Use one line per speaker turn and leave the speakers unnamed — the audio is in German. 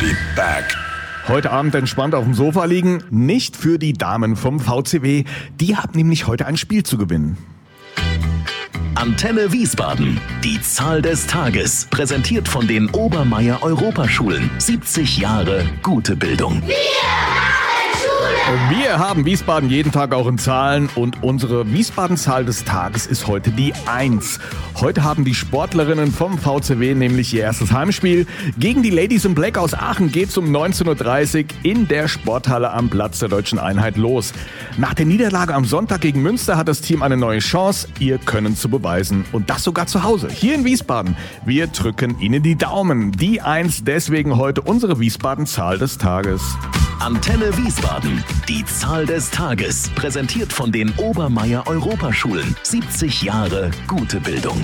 be back.
Heute Abend entspannt auf dem Sofa liegen, nicht für die Damen vom VCW. Die haben nämlich heute ein Spiel zu gewinnen.
Antenne Wiesbaden. Die Zahl des Tages. Präsentiert von den Obermeier Europaschulen. 70 Jahre gute Bildung.
Wir haben Wiesbaden jeden Tag auch in Zahlen und unsere Wiesbaden-Zahl des Tages ist heute die 1. Heute haben die Sportlerinnen vom VCW nämlich ihr erstes Heimspiel. Gegen die Ladies in Black aus Aachen geht's um 19.30 Uhr in der Sporthalle am Platz der Deutschen Einheit los. Nach der Niederlage am Sonntag gegen Münster hat das Team eine neue Chance, ihr Können zu beweisen. Und das sogar zu Hause, hier in Wiesbaden. Wir drücken Ihnen die Daumen. Die 1, deswegen heute unsere Wiesbaden-Zahl des Tages.
Antenne Wiesbaden. Die Zahl des Tages. Präsentiert von den Obermeier Europaschulen. 70 Jahre gute Bildung.